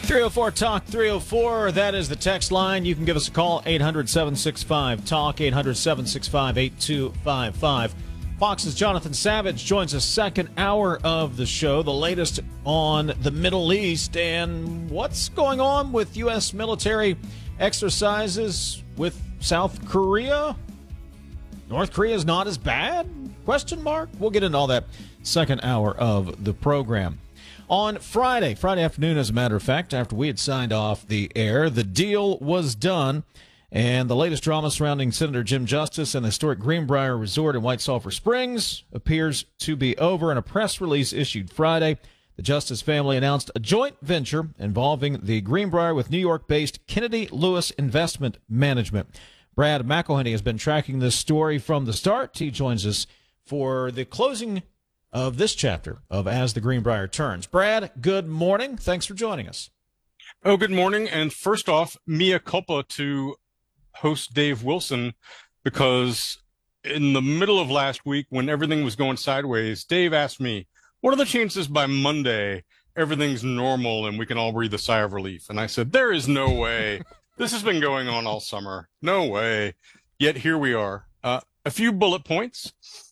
304 Talk 304. That is the text line. You can give us a call, 800-765-TALK, 800-765-8255. Fox's Jonathan Savage joins us second hour of the show, the latest on the Middle East and what's going on with U.S. military exercises with South Korea. North Korea is not as bad? Question mark. We'll get into all that second hour of the program. On Friday afternoon, as a matter of fact, after we had signed off the air, the deal was done, and the latest drama surrounding Senator Jim Justice and the historic Greenbrier Resort in White Sulphur Springs appears to be over. In a press release issued Friday, the Justice family announced a joint venture involving the Greenbrier with New York-based Kennedy Lewis Investment Management. Brad McElhenney has been tracking this story from the start. He joins us for the closing of this chapter of As the Greenbrier Turns. Brad, good morning. Thanks for joining us. Oh, good morning. And first off, mea culpa to host Dave Wilson, because in the middle of last week when everything was going sideways, Dave asked me, what are the chances by Monday everything's normal and we can all breathe a sigh of relief? And I said, there is no way. This has been going on all summer. No way. Yet here we are. A few bullet points.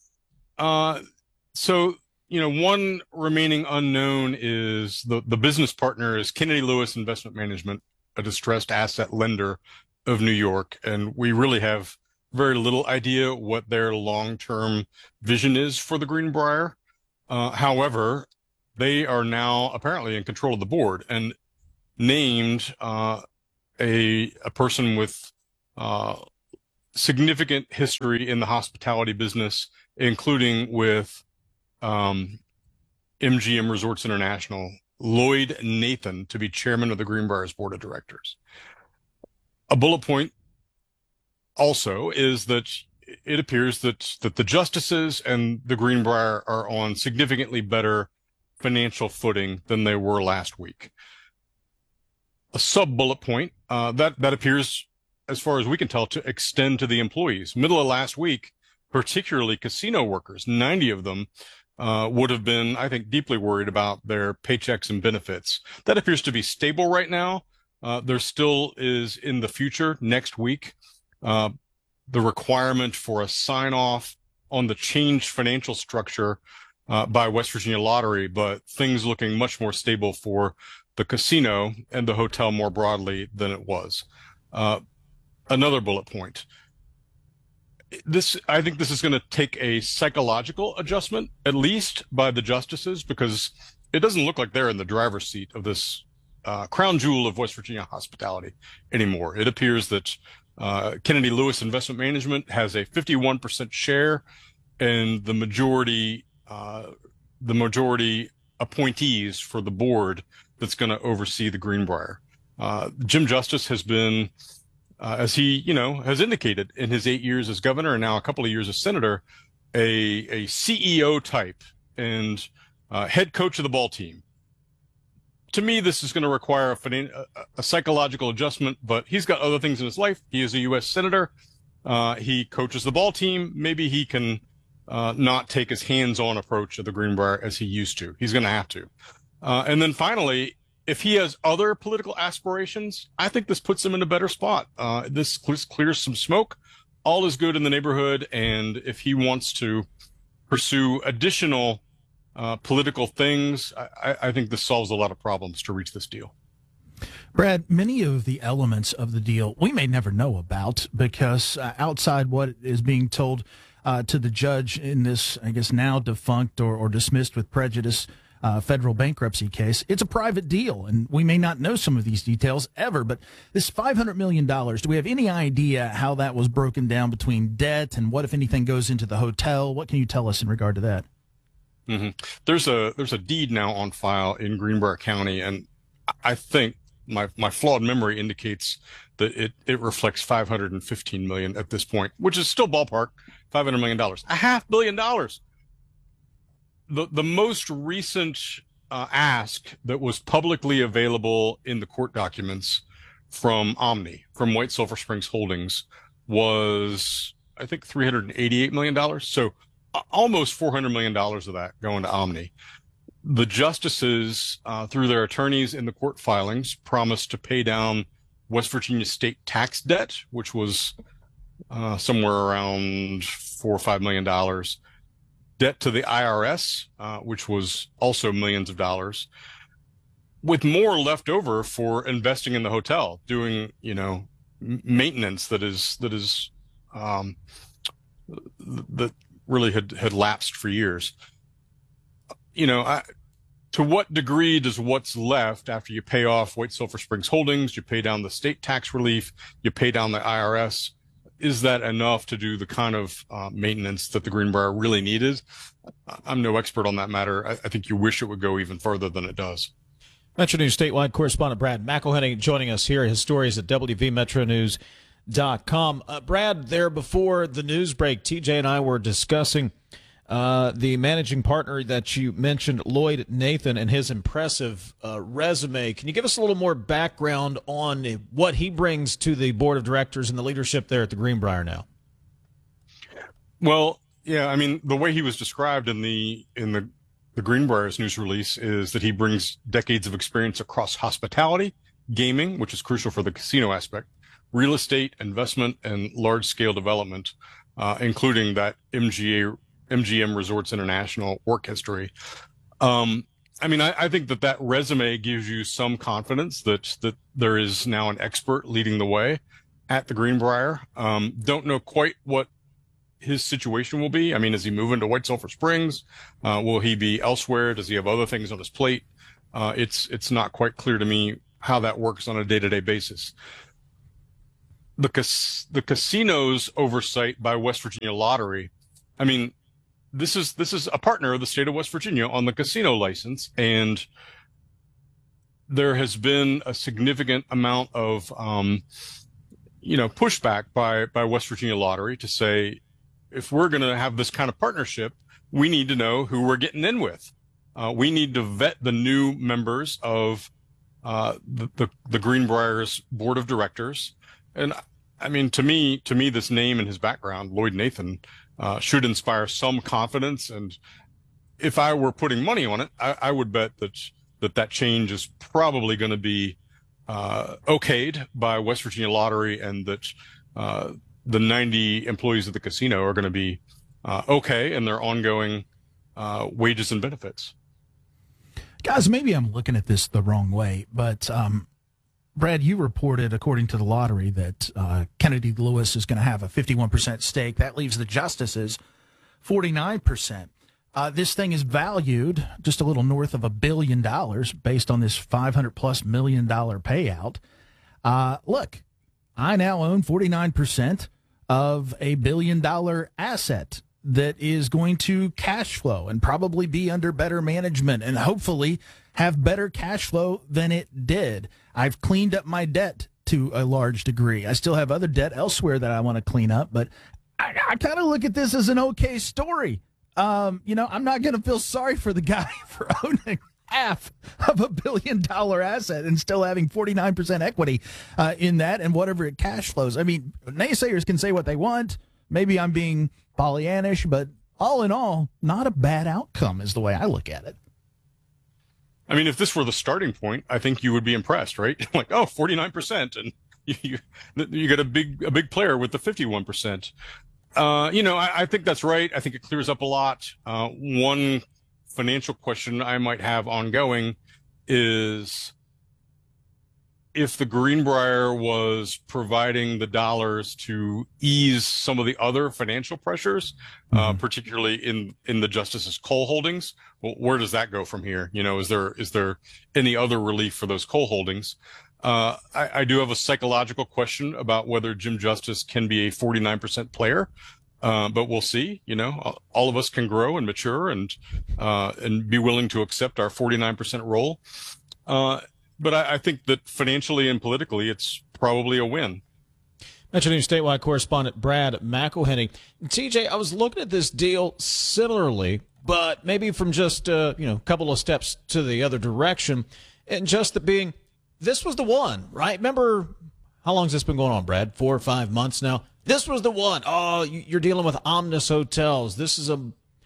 So, one remaining unknown is the business partner is Kennedy Lewis Investment Management, a distressed asset lender of New York. And we really have very little idea what their long-term vision is for the Greenbrier. However, they are now apparently in control of the board and named a person with significant history in the hospitality business, including with MGM Resorts International, Lloyd Nathan, to be chairman of the Greenbrier's board of directors. A bullet point also is that it appears that the justices and the Greenbrier are on significantly better financial footing than they were last week. A sub-bullet point that appears, as far as we can tell, to extend to the employees. Middle of last week, particularly casino workers, 90 of them would have been, I think, deeply worried about their paychecks and benefits. That appears to be stable right now. There still is in the future, next week, the requirement for a sign-off on the changed financial structure by West Virginia Lottery, but things looking much more stable for the casino and the hotel more broadly than it was. Another bullet point. I think this is going to take a psychological adjustment, at least by the justices, because it doesn't look like they're in the driver's seat of this crown jewel of West Virginia hospitality anymore. It appears that Kennedy Lewis Investment Management has a 51% share, and the majority appointees for the board that's going to oversee the Greenbrier. Jim Justice has been, as he, has indicated in his 8 years as governor and now a couple of years as senator, a CEO type and head coach of the ball team. To me, this is going to require a psychological adjustment, but he's got other things in his life. He is a U.S. senator. He coaches the ball team. Maybe he can not take his hands-on approach of the Greenbrier as he used to. He's going to have to. And then finally, if he has other political aspirations, I think this puts him in a better spot. This clears some smoke. All is good in the neighborhood. And if he wants to pursue additional political things, I think this solves a lot of problems to reach this deal. Brad, many of the elements of the deal we may never know about because outside what is being told to the judge in this, I guess, now defunct or dismissed with prejudice federal bankruptcy case, it's a private deal, and we may not know some of these details ever, but this $500 million, do we have any idea how that was broken down between debt and what, if anything, goes into the hotel? What can you tell us in regard to that? Mm-hmm. There's a deed now on file in Greenbrier County, and I think my flawed memory indicates that it reflects $515 million at this point, which is still ballpark, $500 million, $500 million. The most recent ask that was publicly available in the court documents from Omni, from White Sulphur Springs Holdings, was, I think, $388 million. So almost $400 million of that going to Omni. The justices, through their attorneys in the court filings, promised to pay down West Virginia state tax debt, which was somewhere around $4 or $5 million. Debt to the IRS, which was also millions of dollars, with more left over for investing in the hotel, doing, maintenance that really had lapsed for years. To what degree does what's left after you pay off White Sulphur Springs Holdings, you pay down the state tax relief, you pay down the IRS, is that enough to do the kind of maintenance that the Greenbrier really needed? I'm no expert on that matter. I think you wish it would go even further than it does. Metro News statewide correspondent Brad McElhenney joining us here. His stories at WVMetroNews.com. Brad, there before the news break, TJ and I were discussing the managing partner that you mentioned, Lloyd Nathan, and his impressive resume. Can you give us a little more background on what he brings to the board of directors and the leadership there at the Greenbrier now? Well, yeah, I mean, the way he was described in the Greenbrier's news release is that he brings decades of experience across hospitality, gaming, which is crucial for the casino aspect, real estate, investment, and large-scale development, including that MGM Resorts International work history. I think that resume gives you some confidence that there is now an expert leading the way at the Greenbrier. Don't know quite what his situation will be. I mean, does he move into White Sulphur Springs? Will he be elsewhere? Does he have other things on his plate? It's not quite clear to me how that works on a day-to-day basis. The casino's oversight by West Virginia Lottery. I mean, this is a partner of the state of West Virginia on the casino license, and there has been a significant amount of pushback by West Virginia Lottery to say, if we're going to have this kind of partnership, we need to know who we're getting in with. We need to vet the new members of the Greenbrier's board of directors. And I mean, to me, this name and his background, Lloyd Nathan, should inspire some confidence. And if I were putting money on it, I would bet that change is probably going to be okayed by West Virginia Lottery, and that the 90 employees of the casino are going to be okay in their ongoing wages and benefits. Guys, maybe I'm looking at this the wrong way, but Brad, you reported, according to the lottery, that Kennedy Lewis is going to have a 51% stake. That leaves the justices 49%. This thing is valued just a little north of $1 billion based on this $500+ million payout. Look, I now own 49% of a $1 billion asset that is going to cash flow and probably be under better management and hopefully have better cash flow than it did. I've cleaned up my debt to a large degree. I still have other debt elsewhere that I want to clean up, but I kind of look at this as an okay story. I'm not going to feel sorry for the guy for owning half of $1 billion asset and still having 49% equity in that and whatever it cash flows. I mean, naysayers can say what they want. Maybe I'm being Pollyannish, but all in all, not a bad outcome is the way I look at it. I mean, if this were the starting point, I think you would be impressed, right? Like, 49%, and you get a big player with the 51%. I think that's right. I think it clears up a lot. One financial question I might have ongoing is, if the Greenbrier was providing the dollars to ease some of the other financial pressures, particularly in the justice's coal holdings, well, where does that go from here? Is there any other relief for those coal holdings? I do have a psychological question about whether Jim Justice can be a 49% player. But we'll see. All of us can grow and mature and be willing to accept our 49% role. But I think that financially and politically, it's probably a win. Metro News statewide correspondent Brad McElhenney. TJ, I was looking at this deal similarly, but maybe from just a couple of steps to the other direction, and just that being, this was the one, right? Remember, how long has this been going on, Brad? 4 or 5 months now. This was the one. Oh, you're dealing with Omnis Hotels. This is a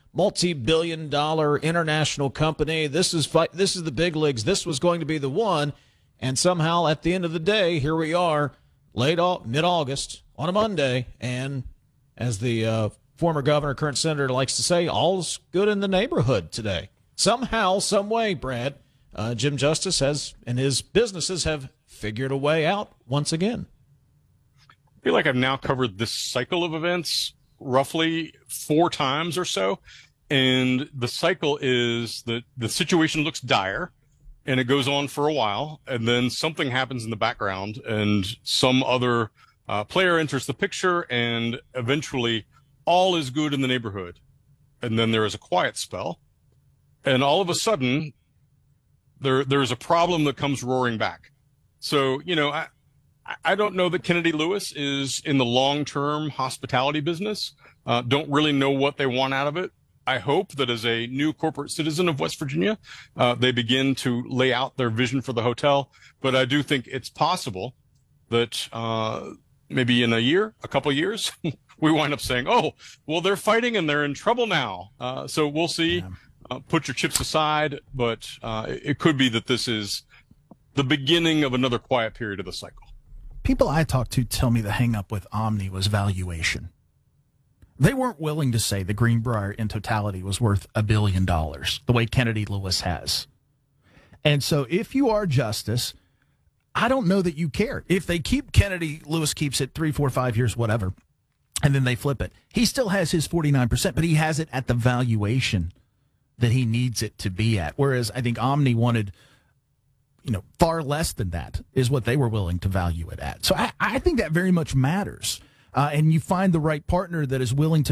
multi-billion-dollar international company. This is the big leagues. This was going to be the one. And somehow at the end of the day, here we are, mid-August on a Monday. And as the former governor, current senator likes to say, all's good in the neighborhood today. Somehow, some way, Brad, Jim Justice and his businesses have figured a way out once again. I feel like I've now covered this cycle of events roughly 4 times or so. And the cycle is that the situation looks dire and it goes on for a while. And then something happens in the background and some other player enters the picture, and eventually all is good in the neighborhood. And then there is a quiet spell. And all of a sudden, there's a problem that comes roaring back. So, I don't know that Kennedy Lewis is in the long-term hospitality business. Don't really know what they want out of it. I hope that as a new corporate citizen of West Virginia, they begin to lay out their vision for the hotel. But I do think it's possible that maybe in a couple of years, we wind up saying, oh, well, they're fighting and they're in trouble now. So we'll see. Put your chips aside. But it could be that this is the beginning of another quiet period of the cycle. People I talked to tell me the hang-up with Omni was valuation. They weren't willing to say the Greenbrier in totality was worth $1 billion, the way Kennedy Lewis has. And so if you are Justice, I don't know that you care. If they keep Kennedy Lewis keeps it 3, 4, 5 years, whatever, and then they flip it, he still has his 49%, but he has it at the valuation that he needs it to be at. Whereas I think Omni wanted, far less than that is what they were willing to value it at. So I think that very much matters. And you find the right partner that is willing to